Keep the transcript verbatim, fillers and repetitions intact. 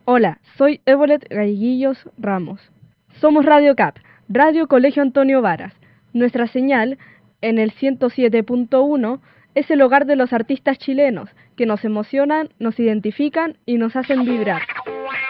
Hola, soy Evolet Gaiguillos Ramos. Somos Radio Cap, Radio Colegio Antonio Varas. Nuestra señal, en el ciento siete punto uno, es el hogar de los artistas chilenos, que nos emocionan, nos identifican y nos hacen vibrar.